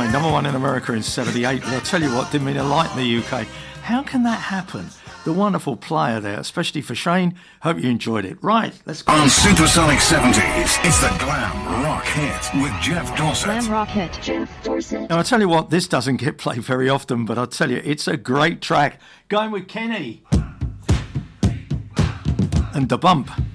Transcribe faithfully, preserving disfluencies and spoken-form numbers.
Shane, number one in America in seventy-eight, but I'll tell you what, didn't mean a light in the U K. How can that happen? The wonderful player there, especially for Shane. Hope you enjoyed it. Right, let's go. On Supersonic seventies, it's the Glam Rock Hit with Jeff Dorset. Glam Rock Hit, Jeff Dorset. Now, I'll tell you what, this doesn't get played very often, but I'll tell you, it's a great track. Going with Kenny and Da Bump.